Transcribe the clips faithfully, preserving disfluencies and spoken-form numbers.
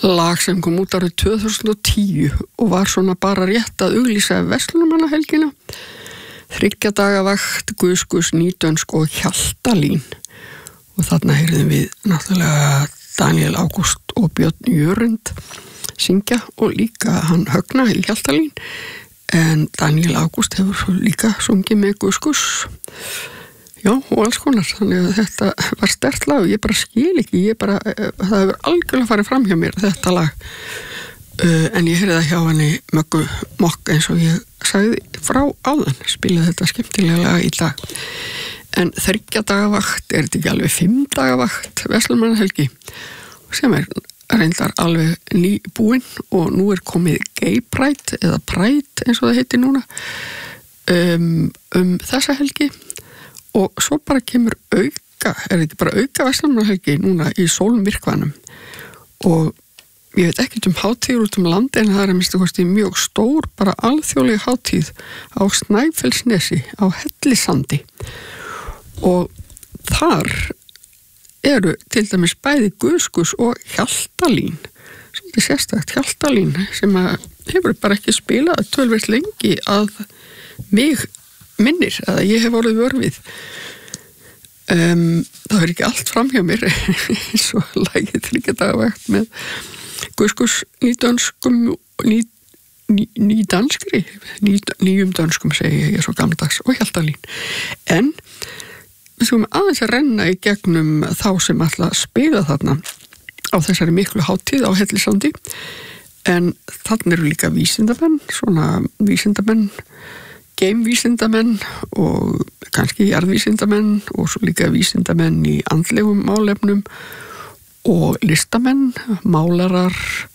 lag sem kom út árið tvö þúsund og tíu og var svona bara rétt að auglýsa verslunarmannahelgina. Þriggja daga vakt, Gus Gus, Nýdönsk og Hjaltalín. Og þarna heyrðum við náttúrulega Daniel Ágúst og Björn Jörund syngja og líka hann Högna í Hjaltalín. En Daniel Ágúst hefur líka sungið með Gus Gus. Já, og alls konar. Þannig að þetta var sterkt lag og ég bara skil ekki. Ég bara, það hefur algjörlega farið fram hjá mér, þetta lag. Uh, en ég heyrði það hjá henni Möggu Mokk eins og ég sagði frá áðan. Spilaði þetta skemmtilega lag í dag. En þriggja daga vakt, er þetta ekki alveg fimm daga vakt, verslunarmannahelgi, sem er reyndar alveg nýbúinn og nú er komið Gay Pride eða Pride eins og það heitir núna um, um þessa helgi. Og svo bara kemur auka, er ekki bara auka verslunarmannahelgi núna í sólmyrkvanum. Og ég veit ekkert um hátíður út um landi en það er að minnsta kosti mjög stór, bara alþjóðleg hátíð á Snæfellsnesi, á Hellisandi. Og þar eru til dæmis bæði Gus Gus og Hjaltalín. Svolítið sérstakt Hjaltalín sem að hefur bara ekki spilað tölvert lengi að mig minnir, að ég hef orðið vör við. Um, það er ekki allt fram hjá mér eins og lagið þriggja daga vakt með Gus Gus nýdönskum ný, ný, nýdanskri ný, nýjum dönskum segi ég, ég er svo gamdags og Hjaltalín. En við skulum aðeins að renna í gegnum þá sem ætla að spila þarna á þessari miklu hátíð á Hellisandi. En þarna eru líka vísindamenn, svona vísindamenn geimvísindamenn og kannski jarðvísindamenn og svo líka vísindamenn í andlegum málefnum og listamenn, málarar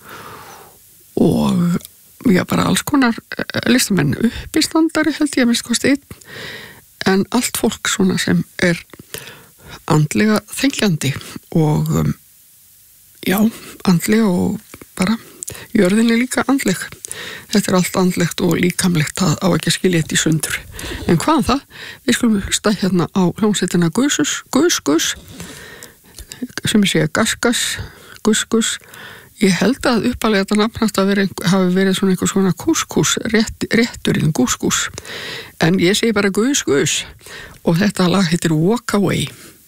og já, bara alls konar listamenn, uppistandari held ég að minnst kosti einn, en allt fólk svona sem er andlega þengjandi og um, já, andlega og bara jörðin er líka andleg. Þetta er allt andlegt og líkamlegt, það á ekki að skilja þetta í sundur. En hvað það? Við skulum hlusta hérna á hljómsveitina Gus Gus Gus sem ég segja Gas Gas, Gus Gus. Ég held að uppalega þetta nafn hafi verið svona einhver svona kúskús, rétt, rétturinn Gus Gus. En ég segi bara Gus Gus og þetta lag heitir Walk Away.